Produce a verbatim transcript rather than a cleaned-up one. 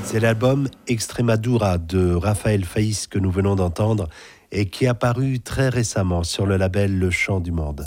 C'est l'album Extremadura de Raphaël Faïs que nous venons d'entendre et qui est apparu très récemment sur le label Le Chant du Monde.